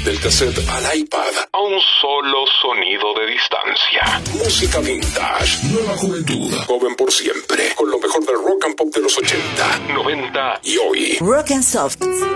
Del cassette al iPad, a un solo sonido de distancia. Música vintage, nueva juventud, joven por siempre, con lo mejor del rock and pop de los 80, 90 y hoy. Rock and Soft.